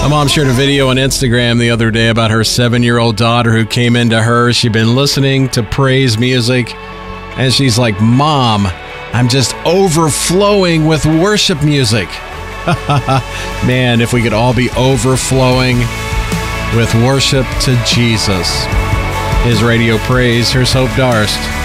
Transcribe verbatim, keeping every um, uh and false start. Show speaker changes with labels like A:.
A: My mom shared a video on Instagram the other day about her seven-year-old daughter who came into her. She'd been listening to praise music, and she's like, "Mom, I'm just overflowing with worship music." Man, if we could all be overflowing with worship to Jesus. His Radio Praise. Here's Hope Darst.